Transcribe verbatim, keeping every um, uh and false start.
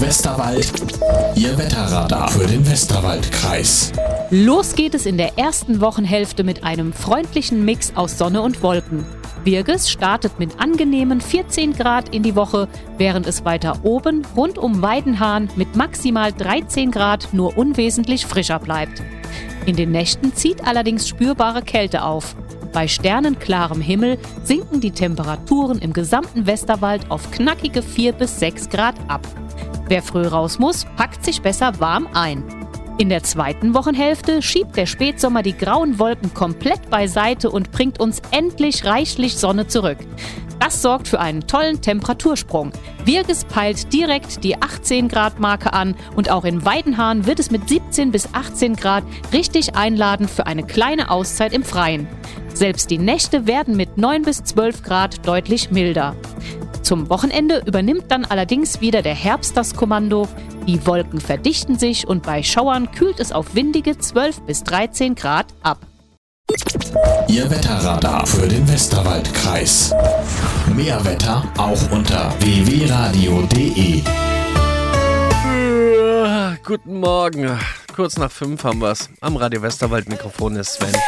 Westerwald, Ihr Wetterradar für den Westerwaldkreis. Los geht es in der ersten Wochenhälfte mit einem freundlichen Mix aus Sonne und Wolken. Birges startet mit angenehmen vierzehn Grad in die Woche, während es weiter oben rund um Weidenhahn mit maximal dreizehn Grad nur unwesentlich frischer bleibt. In den Nächten zieht allerdings spürbare Kälte auf. Bei sternenklarem Himmel sinken die Temperaturen im gesamten Westerwald auf knackige vier bis sechs Grad ab. Wer früh raus muss, packt sich besser warm ein. In der zweiten Wochenhälfte schiebt der Spätsommer die grauen Wolken komplett beiseite und bringt uns endlich reichlich Sonne zurück. Das sorgt für einen tollen Temperatursprung. Birges peilt direkt die achtzehn Grad Marke an und auch in Weidenhahn wird es mit siebzehn bis achtzehn Grad richtig einladend für eine kleine Auszeit im Freien. Selbst die Nächte werden mit neun bis zwölf Grad deutlich milder. Zum Wochenende übernimmt dann allerdings wieder der Herbst das Kommando. Die Wolken verdichten sich und bei Schauern kühlt es auf windige zwölf bis dreizehn Grad ab. Ihr Wetterradar für den Westerwaldkreis. Mehr Wetter auch unter w w radio punkt de. Guten Morgen. Kurz nach fünf haben wir's. Am Radio Westerwald Mikrofon ist Sven.